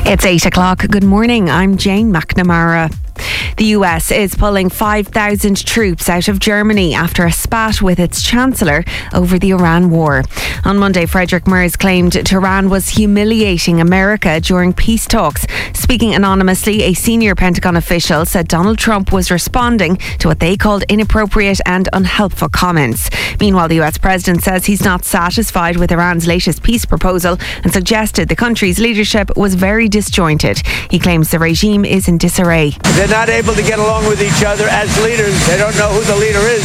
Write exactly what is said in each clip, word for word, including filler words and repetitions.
It's eight o'clock. Good morning. I'm Jane McNamara. The U S is pulling five thousand troops out of Germany after a spat with its chancellor over the Iran war. On Monday, Frederick Merz claimed Tehran was humiliating America during peace talks. Speaking anonymously, a senior Pentagon official said Donald Trump was responding to what they called inappropriate and unhelpful comments. Meanwhile, the U S president says he's not satisfied with Iran's latest peace proposal and suggested the country's leadership was very disjointed. He claims the regime is in disarray. They're not able to get along with each other as leaders. They don't know who the leader is.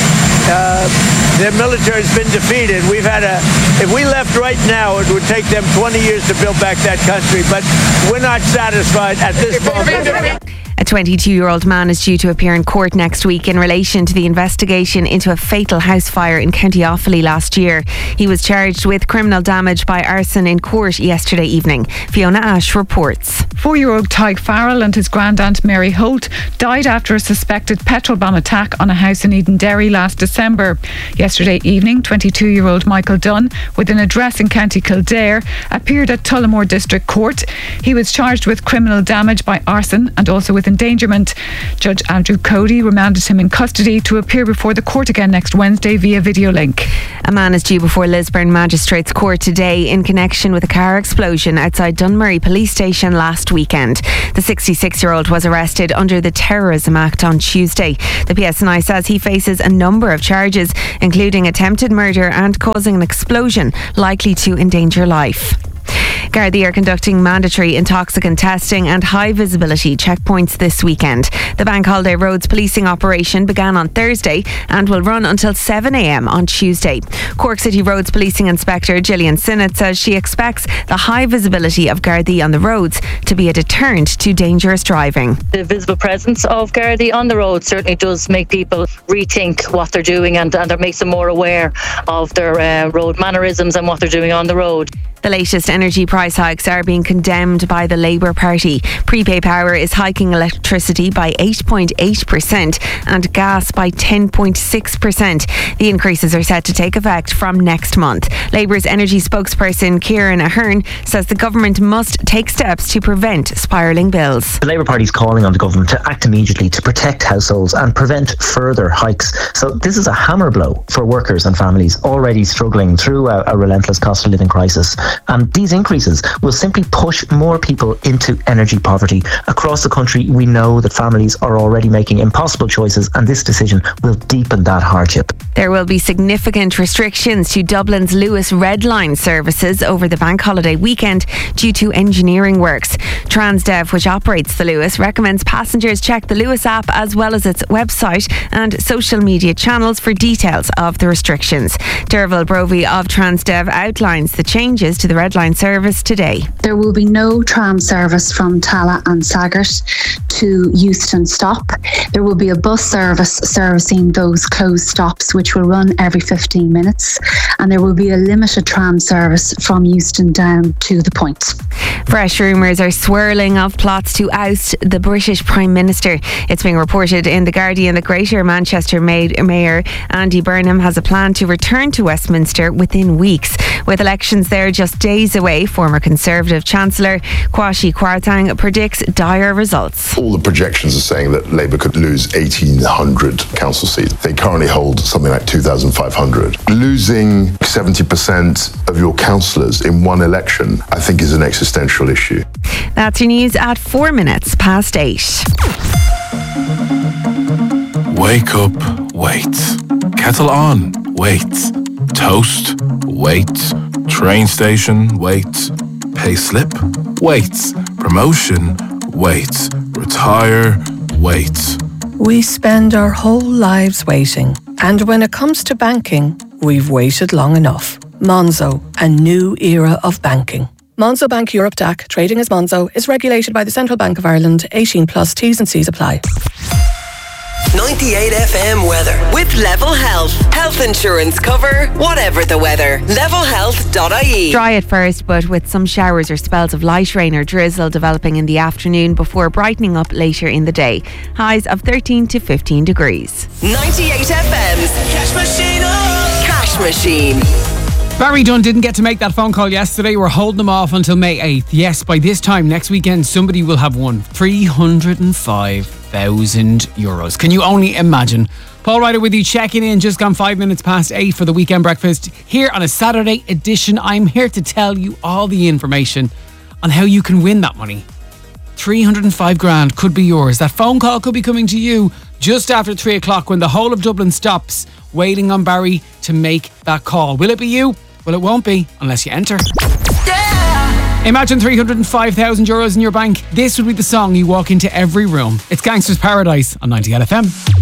Uh, their military has been defeated. We've had a, if we left right now, it would take them twenty years to build back that country, but we're not satisfied at this moment. A twenty-two-year-old man is due to appear in court next week in relation to the investigation into a fatal house fire in County Offaly last year. He was charged with criminal damage by arson in court yesterday evening. Fiona Ash reports. Four-year-old Tyke Farrell and his grandaunt Mary Holt died after a suspected petrol bomb attack on a house in Edenderry last December. Yesterday evening, twenty-two-year-old Michael Dunn, with an address in County Kildare, appeared at Tullamore District Court. He was charged with criminal damage by arson and also with endangerment. Judge Andrew Cody remanded him in custody to appear before the court again next Wednesday via video link. A man is due before Lisburn Magistrates Court today in connection with a car explosion outside Dunmurry Police Station last weekend. The sixty-six-year-old was arrested under the Terrorism Act on Tuesday. The P S N I says he faces a number of charges, including attempted murder and causing an explosion likely to endanger life. Gardaí are conducting mandatory intoxicant testing and high visibility checkpoints this weekend. The Bank Holiday Roads policing operation began on Thursday and will run until seven a.m. on Tuesday. Cork City Roads Policing Inspector Gillian Sinnott says she expects the high visibility of Gardaí on the roads to be a deterrent to dangerous driving. The visible presence of Gardaí on the road certainly does make people rethink what they're doing, and, and it makes them more aware of their uh, road mannerisms and what they're doing on the road. The latest energy price hikes are being condemned by the Labour Party. Prepay Power is hiking electricity by eight point eight percent and gas by ten point six percent. The increases are set to take effect from next month. Labour's energy spokesperson Kieran Ahern says the government must take steps to prevent spiralling bills. The Labour Party is calling on the government to act immediately to protect households and prevent further hikes. So this is a hammer blow for workers and families already struggling through a, a relentless cost of living crisis. And these increases will simply push more people into energy poverty. Across the country, we know that families are already making impossible choices, and this decision will deepen that hardship. There will be significant restrictions to Dublin's Luas Red Line services over the bank holiday weekend due to engineering works. Transdev, which operates the Luas, recommends passengers check the Luas app as well as its website and social media channels for details of the restrictions. Derval Brovey of Transdev outlines the changes to the Red Line service today. There will be no tram service from Tala and Saggart to Euston Stop. There will be a bus service servicing those closed stops, which will run every fifteen minutes, and there will be a limited tram service from Euston down to the Point. Fresh rumours are swirling of plots to oust the British Prime Minister. It's being reported in The Guardian that Greater Manchester Mayor Andy Burnham has a plan to return to Westminster within weeks. With elections there just days away, former Conservative Chancellor Kwasi Kwarteng predicts dire results. All the projections are saying that Labour could lose eighteen hundred council seats. They currently hold something like two thousand five hundred. Losing seventy percent of your councillors in one election, I think, is an existential issue. That's your news at four minutes past eight. Wake up, wait. Kettle on, wait. Toast, wait. Train station, wait. Pay slip, wait. Promotion, wait. Retire, wait. We spend our whole lives waiting. And when it comes to banking, we've waited long enough. Monzo, a new era of banking. Monzo Bank Europe D A C, trading as Monzo, is regulated by the Central Bank of Ireland. eighteen plus T's and C's apply. ninety-eight F M weather with Level Health. Health insurance cover, whatever the weather. level health dot I E. Dry at first, but with some showers or spells of light rain or drizzle developing in the afternoon before brightening up later in the day. Highs of thirteen to fifteen degrees. ninety-eight F M's Cash Machine. Oh. Cash Machine. Barry Dunn didn't get to make that phone call yesterday. We're holding them off until May eighth. Yes, by this time next weekend, somebody will have won three hundred five thousand euros. Can you only imagine? Paul Ryder with you, checking in, just gone five minutes past eight for the weekend breakfast here on a Saturday edition. I'm here to tell you all the information on how you can win that money. three hundred five grand could be yours. That phone call could be coming to you just after three o'clock when the whole of Dublin stops waiting on Barry to make that call. Will it be you? Well, it won't be unless you enter. Yeah. Imagine three hundred five thousand euros in your bank. This would be the song you walk into every room. It's Gangster's Paradise on ninety-eight F M.